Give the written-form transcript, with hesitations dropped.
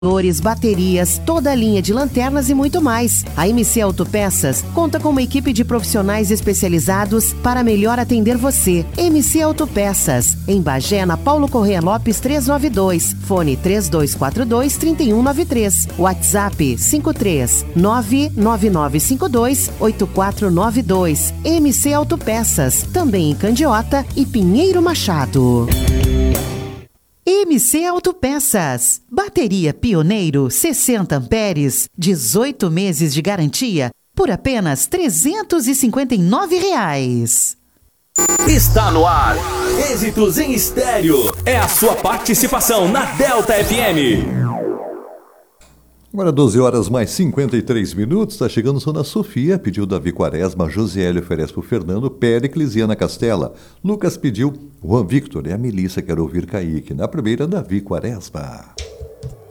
baterias, toda a linha de lanternas e muito mais. A MC Autopeças conta com uma equipe de profissionais especializados para melhor atender você. MC Autopeças, em Bagé, na Paulo Corrêa Lopes 392, fone 3242-3193, WhatsApp 53999528492. MC Autopeças, também em Candiota e Pinheiro Machado. MC Autopeças, bateria Pioneiro 60 amperes, 18 meses de garantia por apenas R$ 359. Está no ar, Êxitos em Estéreo, é a sua participação na Delta FM. Agora 12 horas mais 53 minutos, está chegando o som da Sofia, pediu Davi Quaresma, Josiele oferece para o Fernando, Péricles e Ana Castela. Lucas pediu Juan Victor e a Melissa quer ouvir Kaique. Na primeira, Davi Quaresma.